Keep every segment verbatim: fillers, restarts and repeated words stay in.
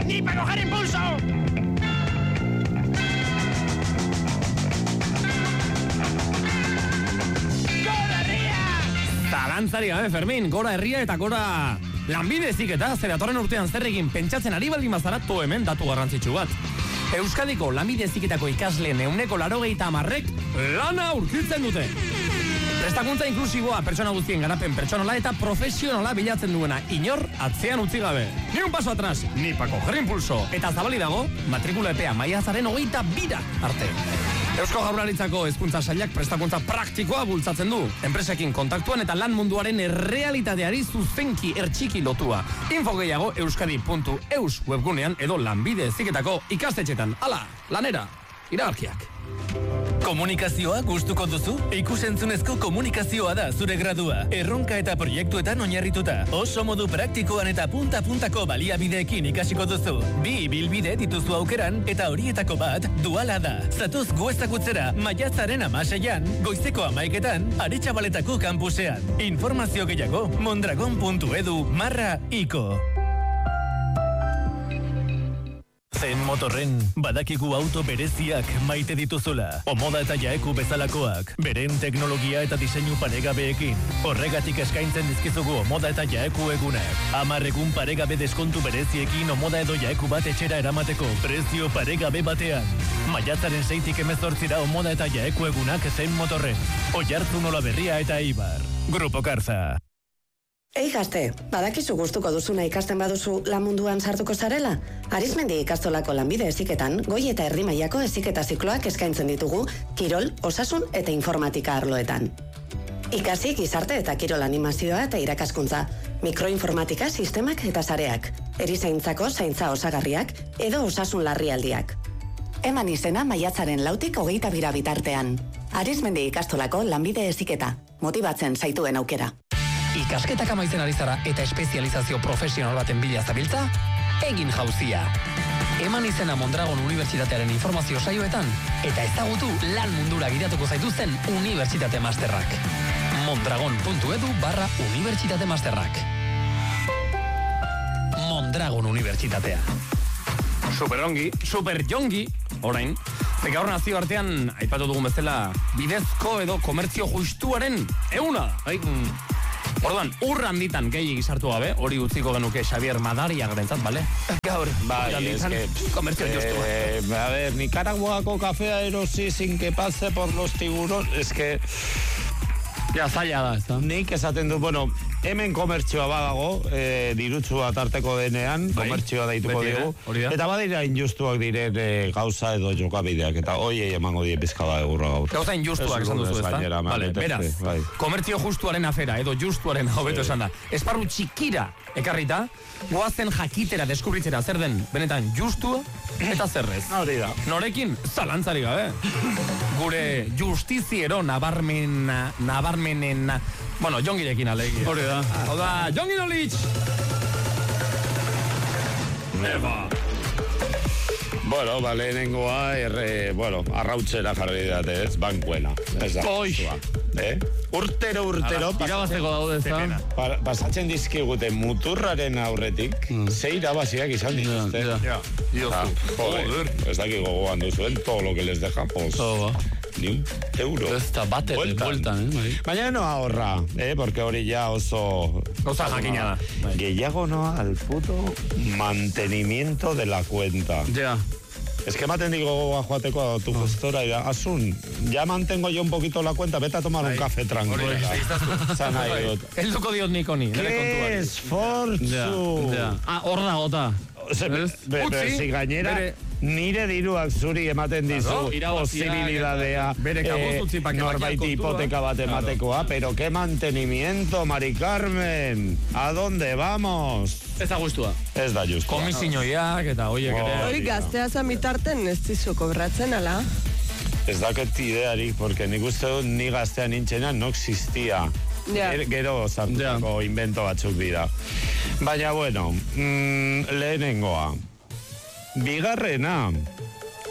ni para coger impulso. ¡Gora herria! Zalantzari gabe, Fermin, gora herria eta gora lanbide heziketa, zer datorren urtean zer egin pentsatzen ari baldin bazaratu hemen datu garrantzitsu bat. Euskadiko lanbide heziketako ikasleen ehuneko laurogeita hamarrek lana aurkitzen dute. Prestakuntza inklusiboa pertsona guztien garapen pertsonala eta profesionala bilatzen duena inor atzean utzi gabe. Ni un paso atrás, ni pa coger impulso. Eta zabali dago, matrikula epea maiatzaren hogeita bira arte. Eusko Jaurlaritzako hezkuntza sailak prestakuntza praktikoa bultzatzen du. Enpresekin kontaktuan eta lan munduaren errealitateari zuzenki ertxiki lotua. Info gehiago euskadi puntu eus webgunean edo lanbide heziketako ikastetxetan. Hala, lanera, iragarkiak. Komunikazioa gustuko duzu? Ikusentzunezko komunikazioa da zure gradua. Erronka eta proiektuetan oinarrituta. Oso modu praktikoan eta punta-puntako baliabideekin ikasiko duzu. Bi bilbide dituzu aukeran eta horietako bat duala da. Zatoz gu ezagutzera maiatzaren hamaseian, goizeko hamaiketan, Aretxabaletako kampusean. Informazio gehiago mondragon puntu edu barra iko. Zen Motorren badakigu auto bereziak maite dituzula. Omoda eta Jaeku bezalakoak, beren teknologia eta diseinu paregabeekin. Horregatik eskaintzen dizkizugu Omoda eta Jaeku egunak. Hamar egun paregabe deskontu bereziekin Omoda edo Jaeku bat etxera eramateko prezio paregabe batean. Maiatzaren seitik hemezortzira Omoda eta Jaeku egunak Zen Motorren. Oiartzun Olaberria eta Eibar. Grupo Karza. Ei gazte, badakizu gustuko duzuna ikasten baduzu lan munduan sartuko zarela? Arizmendi ikastolako lanbide heziketan, goi eta erdi mailako heziketa zikloak eskaintzen ditugu, kirol, osasun eta informatika arloetan. Ikasi gizarte eta kirol animazioa eta irakaskuntza, mikroinformatika sistemak eta sareak, erizaintzako zaintza osagarriak edo osasun larrialdiak. Eman izena maiatzaren lautik hogeita bira bitartean. Arizmendi ikastolako lanbide heziketa, motibatzen zaituen aukera. Ikasketak amaitzen ari zara eta espezializazio profesional baten bila zabiltza, egin jauzia. Eman izena Mondragon Unibertsitatearen informazio saioetan eta ezagutu lan mundura gidatuko zaituzten unibertsitate masterrak. mondragon puntu edu barra unibertsitate masterrak. Mondragon Unibertsitatea. Superongi, superjongi, orain. Ze gaur nazio artean, aipatu dugun bezala, bidezko edo komertzio justuaren euna. Orduan, urra handitan gehi gizartu gabe, hori utziko genuke Xavier Madariak rentzat, bale? Gaur, bai, eske, komertzio justua. Eh, a ver, Nicaraguako kafea erosi sin que pase por los tiburones, eske... Ja, zaila da, ez da? Nik esaten du, bueno, hemen komertzioa badago, e, dirutsu bat arteko denean, bai, komertzioa daituko dugu, eta badira injustuak diren e, gauza edo jokabideak, eta hoiei emango die pizkada egurra gaur. Gauza injustuak esan duzu, ez da? Vale, beraz, bai. Komertzio justuaren afera, edo justuaren hobeto esan da. Esparru txikira ekarrita, goazen jakitera deskubritzera zer den benetan justua eta zerrez. Hori da. Norekin, zalantzari gabe. Gure justiziero nabarmena, nabarmenen, bueno, jongirekin alegi. Hori da. Hau da, Jongi Nolich! Eba! Bueno, ba, lehenengoa, erre, bueno, arrautzera jarri date, ez, bankuena. Ez da. Oix! Eh? Urtero, urtero... Irabazteko daude, ez da? Pa, pasatzen dizkigute muturraren aurretik, mm. ze irabaziak izan dituzte. Ja, ja. Joder, ez daki gogoan duzuen, todo lo que les dejamos. Todo, ni un euro. Ez da bate de vueltan, eh? Baina no ahorra, eh? Porque hori ja oso... Oso jakina da. Gehiago noa al puto mantenimiento de la cuenta. Ja. Es que ematen digo a joateko a tu gestora y asun, ya mantengo yo un poquito la cuenta, vete a tomar un café tranquilo. El duko diot nik honi. Qué esfortzu. Ah, hor da, gota. Si gainera, nire diruak zuri ematen dizu posibilidadea norbaiti hipoteka bat ematekoa, pero qué mantenimiento, Mari Carmen. ¿A dónde vamos? Ez da gustua. Ez da justua. Komisinoiak eta hoiek ere. Hori gaztea zamitarten ez dizu kobratzen, ala? Ez daket idearik, porque nik uste dut ni gaztea nintxena no existia. Yeah. Gero sartuko yeah. invento batzuk dira. Baina, bueno, mm, lehenengoa. Bigarrena,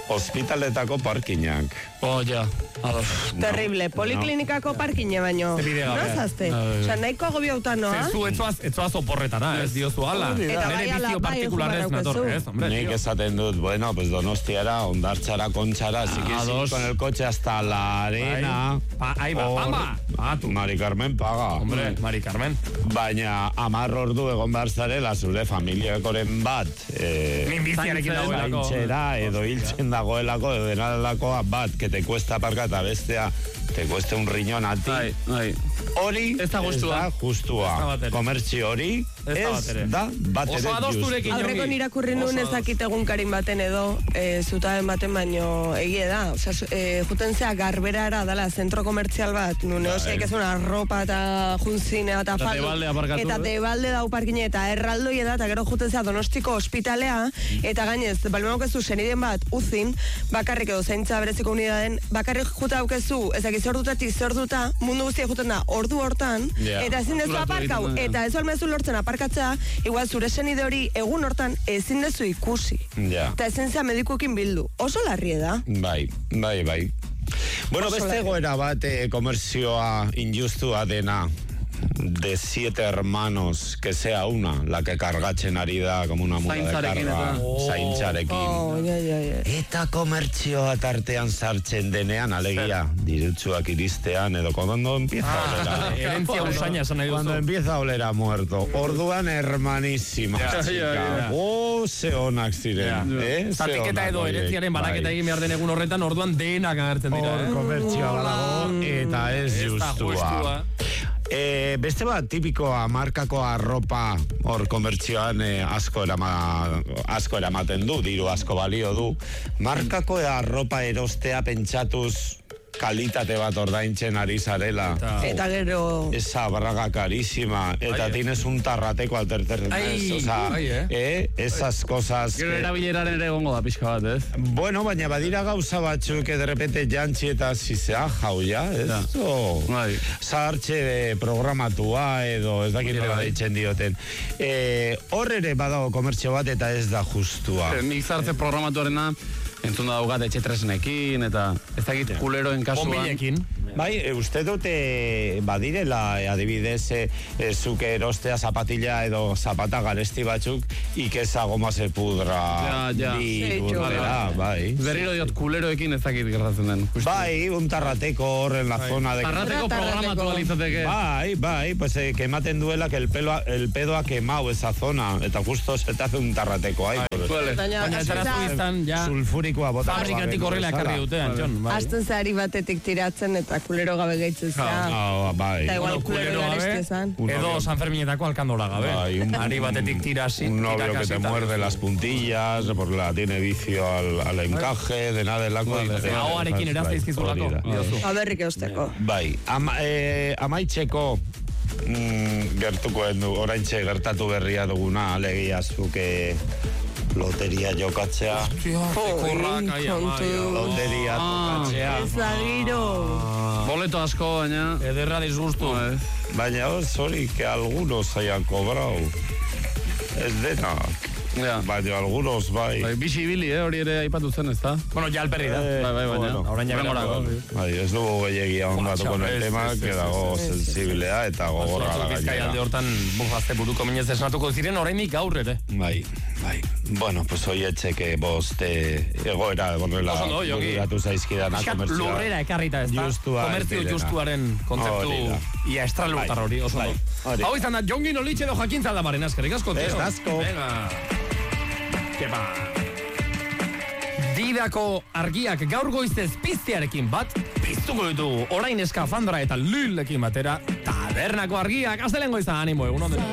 Ospitaletako parkinak. Oh, ja. Ados. Terrible, poliklinikako parkine baino. Ze bide gabe. Nozazte? Osa, nahiko agobiauta noa. Zu etzoaz, etzoaz oporretara, ez diozu ala. Eta bai Nere ala, bizio bai, partikularrez ojo nator, baraukezu. ez, hombre. Nik tío. esaten dut, bueno, pues Donostiara, Ondartzara, Kontxara, si quieres ir Ados. con el coche hasta la arena. Pa, ahí va, Hor- pamba. Pagatu. Mari Carmen paga. Hombre, Mari Carmen. Baina hamar ordu egon behar zarela zure familiakoren bat. Eh, Minbiziarekin dagoelako. zaintzera edo hiltzen dagoelako edo denalakoa bat, que te cuesta aparka eta bestea te cueste un riñón a ti. Bai, bai. Hori Ez da justua. ez da justua. Ez da batere. Komertzio hori Ez da ez batere. da batere Oso adosturekin, justua. Aurreko Jongi. irakurri nuen Oso ez dakit egunkarin baten edo e, zutaben baten baino egie da. Osea, e, juten zea garberara dala zentro komertzial bat, nun eosiek ez una arropa eta junzine eta faldu. tebalde aparkatu, Eta eh? tebalde dau parkine eta erraldoi da, eta gero juten zea Donostiko ospitalea, eta gainez, balmenok ez du seniden bat uzin, bakarrik edo zaintza bereziko unidaden, bakarrik juta aukezu, ez dakiz ordutatik zorduta, mundu guztia juten da ordu hortan, Ja. eta ezin dezu Apuratu aparkau, egiten da, ja. eta ez olmezu lortzen aparkatzea, igual zure senide hori egun hortan ezin dezu ikusi. Ja. Eta ezin zea medikuekin bildu. Oso larrie da. Bai, bai, bai. Bueno, Oso beste larri. goera bat eh, komerzioa injustua dena de siete hermanos, que sea una, la que kargatzen ari da, como una muda de Zaintzarekin karga, eta- zaintzarekin. Oh, ja, ja, ja. Eta komertzioa tartean sartzen denean, alegia, dirutsuak iristean, edo cuando empieza a oler a... Herentzia usaina esan nahi Cuando duzu. empieza a oler a muerto. Orduan hermanísima, Ja, chica. ja, ja. Oh, ze onak ziren. Ja. Eh? Ze Zatiketa onak edo horiek. herentziaren banaketa Bai. egin behar den egun horretan, orduan denak agertzen dira, Hor eh? komertzioa badago, eta ez Ez da justua. justua. E, beste bat, tipikoa, markako arropa hor komertzioan eh, asko, erama, asko eramaten du, diru asko balio du. Markako arropa erostea pentsatuz kalitate bat ordaintzen ari zarela. Eta gero... Esa braga carísima. Eta Ai, eh. tienes un tarrateko al tercer mes. Ai, O sea, ai, eh. eh, esas cosas... Gero que- erabileran ere egongo da pixka bat, ez? Bueno, baina badira gauza batzuk que de repente jantzi eta zizea jau, ja, ez? Ja. O, Bai. zahartxe programatua edo ez dakit nola deitzen dioten. E, hor ere badago komertzio bat eta ez da justua. Nik zartze programatuarena entzun da daugat etxetresnekin, eta ez dakit kuleroen kasuan. Bombilekin. Bai, e, uste dute badirela, e, adibidez, e, e, zuke erostea zapatilla edo zapata garesti batzuk, ikeza goma se pudra Ja, ja. virus Zeitxo. dela, bai. Berriro diot kuleroekin ez dakit gertatzen den. Justu. Bai, un tarrateko hor en la zona de... Tarrateko Tarrateko. programatu alitzateke. Bai, bai, pues eh, que ematen duela que el, pelo, el pedo ha quemado esa zona, eta justo se te hace un tarrateko, ai. Vale. Baina, Baina ez hasi zara da- zu izan, ja, Sulfurikoa bota. fabrikatik horrela ekarri dute, Antxon. bai. Hasten zari batetik tiratzen eta kulero gabe gehitzen zea. Ah, bai. Eta igual Bueno, kulero kulero garesti gabe, esan. Un edo novio. San Ferminetako alkandola gabe. Bai, un, Ari batetik tira así, un novio tira que te kasita. muerde las puntillas, porque la tiene vicio al, al encaje, de nada delako. Vale. Ahoarekin erazte izkizulako, diozu. Aberrik eusteko. Bai, ama, eh, amaitzeko mm, gertukoen du, oraintxe gertatu berria duguna, alegia zuke loteria jokatzea. Korrak, ai, ama, kontu. ai, Loteria Ah. jokatzea. Ez da giro. Boleto asko, baina... Ederra disgustu. Ez. Baina hor, sorry, que algunos hayan cobrado. Ez denak. Ja. Baina algunos bai. Bai, bixi ibili, eh, hori ere aipatu zen, ez da? Bueno, ja alperri da. Eh, Bai, bai, baina. bueno, Orain ja Hurrengorako. berako. Bai, ez dugu gehiagia ondatu Buah, con el ez, tema, ez, que ez, dago ez, ez. sensiblea eta gogorra da Batzuk Bizkaia alde gainera. hortan bufazte buruko minez esnatuko ziren, oraindik gaur ere. Bai, bai. Bueno, pues hoy etxeke boste egoera horrela Oso ondo, Jongi. bururatu zaizkidana Piskat komertzioa. lurrera ekarrita, ez da? Justua ez Komertzio direna. justuaren Hori kontzeptu da. ia estralurtar Bai, hori, oso bai, ondo. hori. Hau izan da, Jongi Nolitxe edo Jakin Zaldamaren, eskerrik asko, tio. Ez, asko. Venga. Kepa. Didako argiak gaur goizez piztearekin bat, piztuko ditugu orain eskafandra eta lillekin batera, tabernako argiak, aztelen goizan animo, egun ondo.